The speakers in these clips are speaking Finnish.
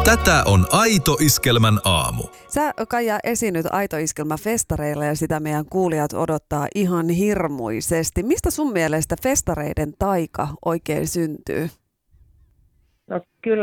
Tätä on Aito Iskelmän aamu. Sä, Kaija, esiinnyt Aito Iskelmä-festareilla ja sitä meidän kuulijat odottaa ihan hirmuisesti. Mistä sun mielestä festareiden taika oikein syntyy? No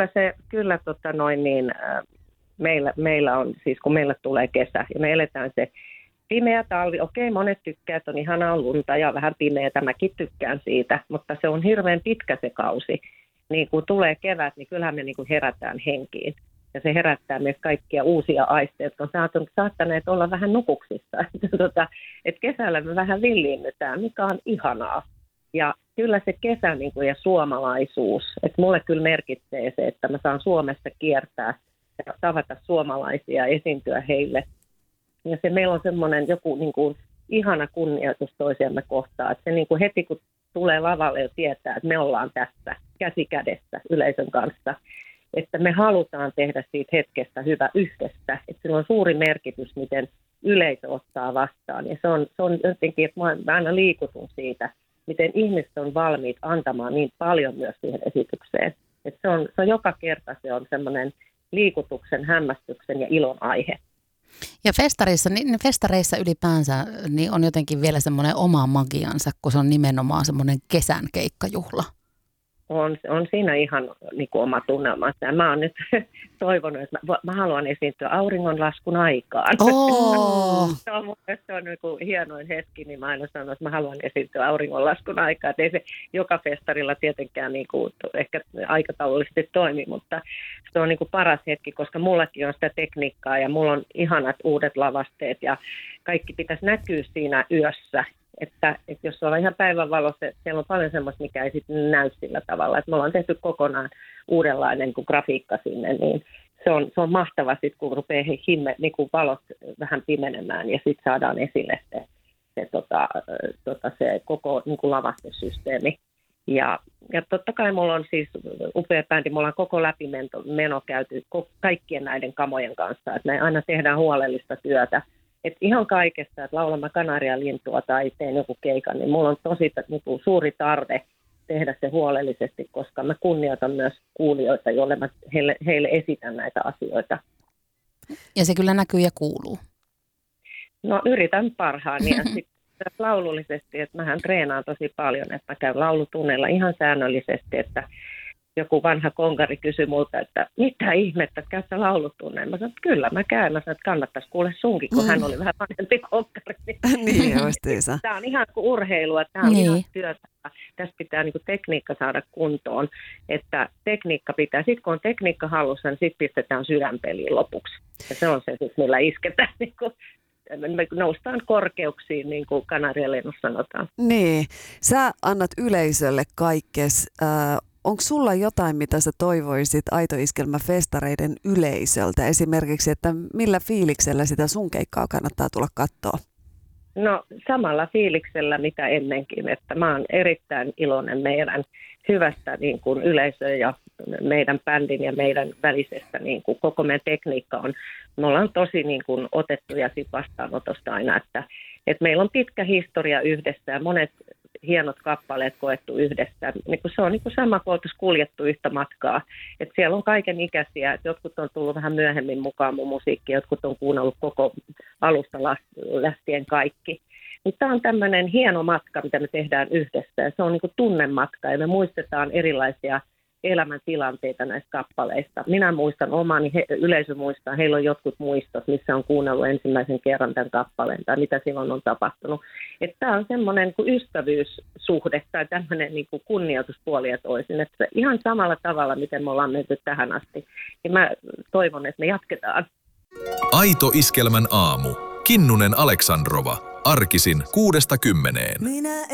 meillä on, siis kun meillä tulee kesä ja me eletään se pimeä talvi. Okei, monet tykkää, että on ihanaa lunta ja vähän pimeätä, mäkin tykkään siitä, mutta se on hirveän pitkä se kausi. Niin kun tulee kevät, niin kyllähän me niin kuin herätään henkiin. Ja se herättää myös kaikkia uusia aisteja, jotka on saattaneet olla vähän nukuksissa. Että kesällä me vähän villiinnytään, mikä on ihanaa. Ja kyllä se kesä niin kuin, ja suomalaisuus, että mulle kyllä merkitsee se, että mä saan Suomessa kiertää ja tavata suomalaisia ja esiintyä heille. Ja se meillä on semmoinen joku niin kuin, ihana kunnioitus toisiamme kohtaan. Että se niin kuin heti kun tulee lavalle jo tietää, että me ollaan tässä käsi kädessä yleisön kanssa. Että me halutaan tehdä siitä hetkestä hyvä yhdessä. Että sillä on suuri merkitys, miten yleisö ottaa vastaan. Ja se on jotenkin, että mä aina liikutun siitä, miten ihmiset on valmiit antamaan niin paljon myös siihen esitykseen. Että se on joka kerta se on semmoinen liikutuksen, hämmästyksen ja ilon aihe. Ja festareissa ylipäänsä niin on jotenkin vielä semmoinen oma magiansa, kun se on nimenomaan semmoinen kesän keikkajuhla. On siinä ihan niin kuin oma tunnelma. Mä oon nyt toivonut, että mä haluan esiintyä auringonlaskun aikaan. Oh. Se on niin kuin hienoin hetki, niin mä aina sanon, että mä haluan esiintyä auringonlaskun aikaan. Et ei se joka festarilla tietenkään niin kuin, ehkä aikataulullisesti toimi, mutta se on niin kuin paras hetki, koska mullakin on sitä tekniikkaa ja mulla on ihanat uudet lavasteet ja kaikki pitäisi näkyä siinä yössä. Että jos ollaan ihan päivänvalossa, siellä on paljon semmoista, mikä ei sitten näy sillä tavalla. Että me ollaan tehty kokonaan uudenlainen kuin grafiikka sinne, niin se on mahtava sitten, kun rupeaa niin kuin valot vähän pimenemään ja sitten saadaan esille se koko niin kuin lavastesysteemi. Ja totta kai mulla on siis upea bändi, mulla on koko läpimeno käyty kaikkien näiden kamojen kanssa, että me aina tehdään huolellista työtä. Että ihan kaikesta, että laulan mä Kanarialintua tai teen joku keikan, niin mulla on tosi niin kuin suuri tarve tehdä se huolellisesti, koska mä kunnioitan myös kuulijoita, joille mä heille esitän näitä asioita. Ja se kyllä näkyy ja kuuluu. No yritän parhaani ja sitten laulullisesti, että mähän treenaan tosi paljon, että mä käyn laulutunneilla ihan säännöllisesti, että joku vanha konkari kysyi multa, että mitä ihmettä, että käy sä laulutunneen? Mä sanoin, että kyllä mä käyn. Mä sanoin, että kannattaisi kuule sunkin, kun hän oli vähän vanhempi konkari. Niin, justiinsa. Tämä on ihan kuin urheilua, tämä on ihan työtä. Tässä pitää niin kuin tekniikka saada kuntoon, että tekniikka pitää. Sitten kun on tekniikka hallussa, niin sitten pistetään sydänpeliin lopuksi. Ja se on se sitten, millä isketään niin kuin me noustaan korkeuksiin, niin kuin Kanarialennossa sanotaan. Niin, sä annat yleisölle kaikkes. Onko sulla jotain, mitä sä toivoisit Aito Iskelmä-festareiden yleisöltä? Esimerkiksi, että millä fiiliksellä sitä sun keikkaa kannattaa tulla katsoa? No samalla fiiliksellä mitä ennenkin, että mä oon erittäin iloinen meidän hyvästä niin kuin yleisö ja meidän bändin ja meidän välisestä niin kuin koko meidän tekniikka on. Me ollaan tosi niin kuin otettuja siitä vastaanotosta aina, että meillä on pitkä historia yhdessä ja monet hienot kappaleet koettu yhdessä. Niin se on niin kuin sama kuin oltaisiin kuljettu yhtä matkaa. Et siellä on kaiken ikäisiä. Et jotkut on tullut vähän myöhemmin mukaan mun musiikkiin, jotkut on kuunnellut koko alusta lähtien kaikki. Tämä on tämmöinen hieno matka, mitä me tehdään yhdessä. Ja se on niin kuin tunnematka ja me muistetaan erilaisia elämäntilanteita näistä kappaleista. Minä muistan omani, yleisö muistaa, heillä on jotkut muistot, missä on kuunnellut ensimmäisen kerran tämän kappaleen tai mitä silloin on tapahtunut. Tämä on semmoinen kuin ystävyyssuhde tai tämmöinen niin kuin kunnioituspuoli ja toisin. Että ihan samalla tavalla, miten me ollaan menty tähän asti. Ja mä toivon, että me jatketaan. Aito Iskelmän aamu. Kinnunen Aleksandrova. Arkisin 6–10. Minä